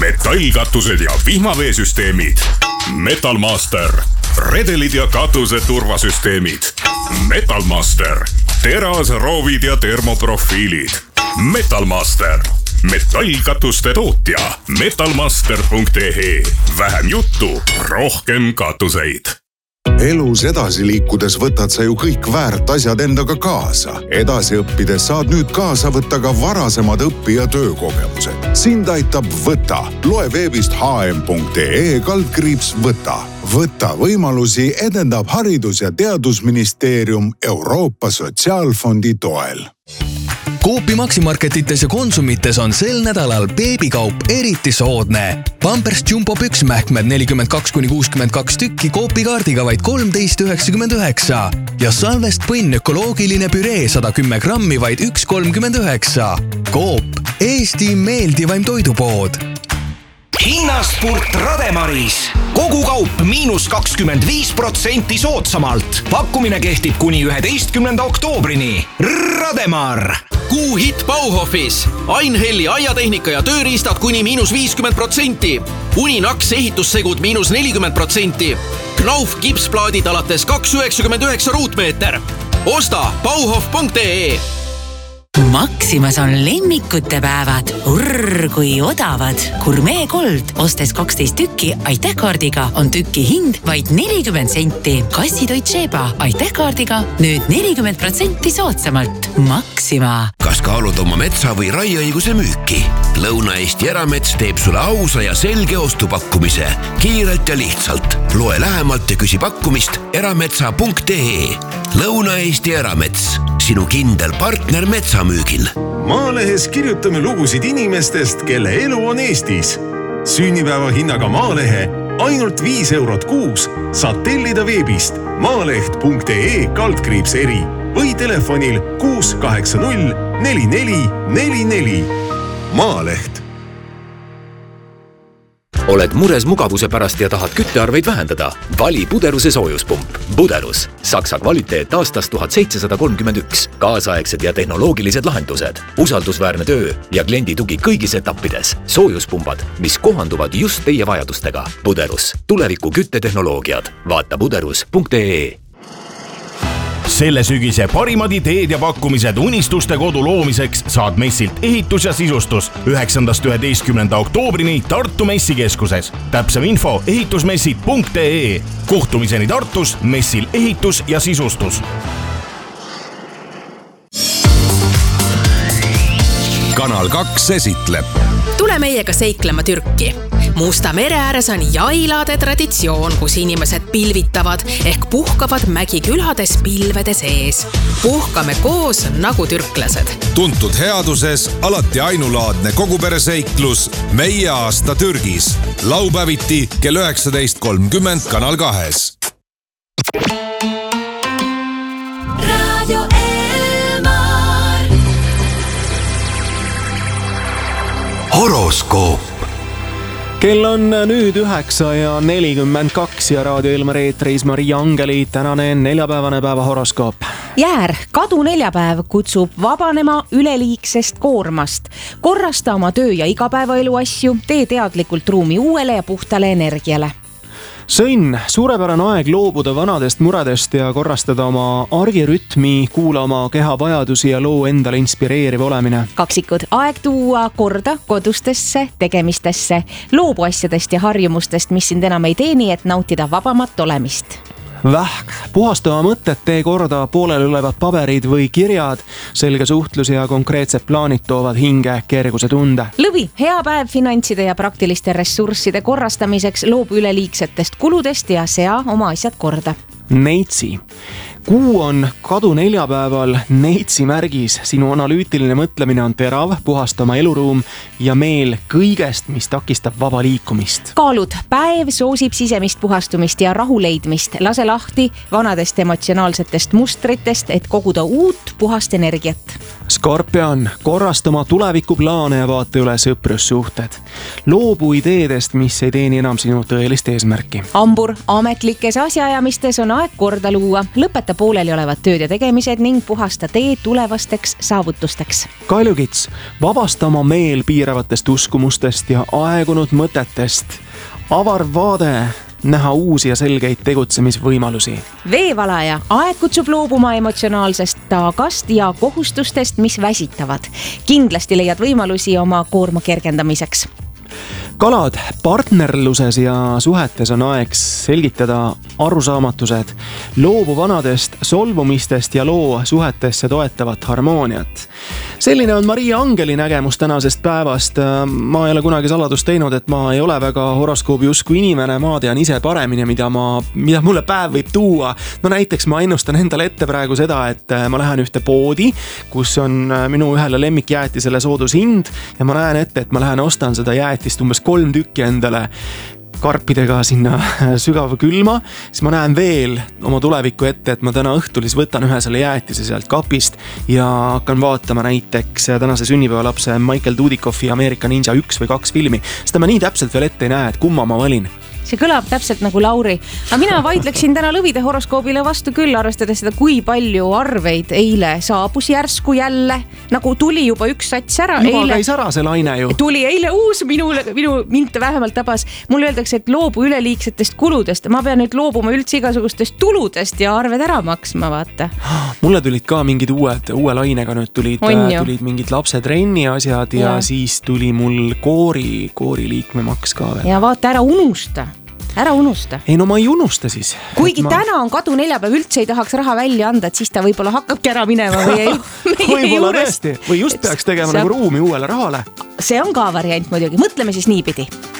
metallkatused ja vihmaveesüsteemid. Metalmaster, redelid ja katuse turvasüsteemid. Metalmaster, terasroovid ja termoprofiilid. Metalmaster, metallkatuste tootja. Metalmaster.ee. Vähem juttu, rohkem katuseid. Elus edasi liikudes võtad sa ju kõik väärt asjad endaga kaasa. Edasi õppides saad nüüd kaasa võtta ka varasemad õpi- ja töökogemused. Sind aitab Võta. Loe veebist hm.ee/võta. Võta võimalusi edendab Haridus- ja Teadusministeerium Euroopa Sotsiaalfondi toel. Coopi maksimarketites ja konsumites on sel nädalal beebikaup eriti soodne. Pampers Jumbo püksmähkmed 42-62 tükki Coopi kaardiga vaid 13,99 ja Salvest põnn ökoloogiline püree 110 grammi vaid 1,39. Coop, Eesti meeldivaim toidupood. Hinnaspurt Rademaris. Kogu kaup -25% soodsamalt. Pakkumine kehtib kuni 11. oktoobrini. Rademar. Kuu hitt Bauhofis. Ainhelli aiatehnika ja tööriistad kuni -50%. Uninaks ehitussegud -40%. Knauf kipsplaadid alates 2,99 ruutmeeter. Osta bauhof.ee. Maximas on lemmikute päevad. Urr, kui odavad. Gourmet Gold. Ostes 12 tükki aitähkaardiga on tükki hind vaid 40 senti. Kassitoit Sheba aitähkaardiga nüüd 40% soodsamalt. Maxima. Kas kaalud oma metsa või raieõiguse müüki? Lõuna-Eesti Eramets teeb sulle ausa ja selge ostupakkumise. Kiirelt ja lihtsalt. Loe lähemalt ja küsi pakkumist erametsa.ee. Lõuna-Eesti Eramets. Sinu kindel partner metsamüügil. Maalehes kirjutame lugusid inimestest, kelle elu on Eestis. Sünnipäeva hinnaga Maalehe ainult 5 eurot kuus saad tellida veebist maaleht.ee/eri või telefonil 680 4444. Maaleht. Oled mures mugavuse pärast ja tahad küttearveid vähendada? Vali Buderuse soojuspump. Buderus. Saksa kvaliteet aastast 1731. Kaasaegsed ja tehnoloogilised lahendused. Usaldusväärne töö ja kliendi tugi kõigis etappides. Soojuspumbad, mis kohanduvad just teie vajadustega. Buderus. Tuleviku küttetehnoloogiad. Vaata buderus.ee. Selle sügise parimad ideed ja pakkumised unistuste kodu loomiseks saad messilt ehitus ja sisustus 9.–11. oktoobrini Tartu messikeskuses. Täpsem info ehitusmessid.ee. Kohtumiseni Tartus messil ehitus ja sisustus. Kanal 2 esitleb. Tule meiega seiklema Türki. Musta mere ääres on jailade traditsioon, kus inimesed pilvitavad ehk puhkavad mägikülades pilvede sees. Puhkame koos nagu türklased. Tuntud headuses alati ainulaadne kogupereseiklus Meie aasta Türgis. Laupäeviti kell 19.30 Kanal 2. Radio Elmar. Horoskoop. Kell on nüüd 9:42 ja Raadio Elmar eetris Maria Angeli tänane neljapäevane päeva horoskoop. Jäär, kadu neljapäev kutsub vabanema üleliigsest koormast. Korrasta oma töö ja igapäevaelu asju, tee teadlikult ruumi uuele ja puhtale energiale. Sõnn, suurepärane aeg loobuda vanadest muredest ja korrastada oma argirütmi, kuula oma keha vajadusi ja loo endale inspireeriv olemine. Kaksikud, aeg tuua korda kodustesse tegemistesse. Loobu asjadest ja harjumustest, mis sind enam ei teeni, et nautida vabamat olemist. Vähk, puhasta oma mõtted, tee korda poolel olevad paberid või kirjad. Selge suhtlus ja konkreetsed plaanid toovad hinge kerguse tunde. Lõvi, hea päev finantside ja praktiliste ressursside korrastamiseks, loob üleliigsetest kuludest ja sea oma asjad korda. Neitsi. Kuu on kadu neljapäeval Neitsi märgis. Sinu analüütiline mõtlemine on terav, puhasta oma eluruum ja meel kõigest, mis takistab vaba liikumist. Kaalud, päev soosib sisemist puhastumist ja rahu leidmist. Lase lahti vanadest emotsionaalsetest mustritest, et koguda uut puhast energiat. Skorpion, korrasta oma tulevikuplaane ja vaata üle sõprussuhted. Loobu ideedest, mis ei teeni enam sinu tõelist eesmärki. Hambur, ametlikes asjaajamistes on aeg korda luua. Lõpeta pooleli olevad tööd ja tegemised ning puhasta tee tulevasteks saavutusteks. Kaljukits, vabasta oma meel piiravatest uskumustest ja aegunud mõtetest. Avar vaade, näha uusi ja selgeid tegutsemisvõimalusi. Veevalaja, aeg kutsub loobuma emotsionaalsest taagast ja kohustustest, mis väsitavad. Kindlasti leiad võimalusi oma koorma kergendamiseks. Kalad, partnerluses ja suhetes on aeg selgitada arusaamatused, loobu vanadest solvumistest ja loo suhetesse toetavat harmooniat. Selline on Maria Angeli nägemus tänasest päevast. Ma ei ole kunagi saladust teinud, et ma ei ole väga horoskoobi usku inimene, ma tean ise paremini, mida mulle päev võib tuua. No näiteks ma ennustan endale ette praegu seda, et ma lähen ühte poodi, kus on minu ühele lemmikjäätisele soodushind ja ma näen ette, et ma lähen ostan seda jäätist umbes 3 tükki endale karpidega sinna sügava külma, siis ma näen veel oma tulevikku ette, et ma täna õhtul siis võtan ühe selle jäätise sealt kapist ja hakkan vaatama näiteks tänase sünnipäevalapse Michael Dudikoffi Ameerika Ninja 1 või 2 filmi. Seda ma nii täpselt veel ette ei näe, et kumma ma valin. See kõlab täpselt nagu Lauri. Aga mina vaidleksin täna lõvide horoskoobile vastu küll, arvestades seda, kui palju arveid eile saabus järsku jälle. Nagu tuli juba üks sats ära. Juba käis ära see laine ju. Tuli eile uus, mind vähemalt tabas. Mulle öeldakse, et loobu üleliigsetest kuludest. Ma pean nüüd loobuma üldse igasugustest tuludest ja arved ära maksma, vaata. Mulle tulid ka mingid uue lainega nüüd tulid mingid lapsetrenni asjad ja siis tuli mul koori liikmemaks ka veel. Ja vaata, ära unusta. Ei, no ma ei unusta siis. Kuigi täna on kadu neljapäev, üldse ei tahaks raha välja anda, et siis ta võib-olla hakkabki ära minema võib-olla tõesti. Või just peaks tegema nagu ruumi uuele rahale. See on ka variant muidugi. Mõtleme siis niipidi.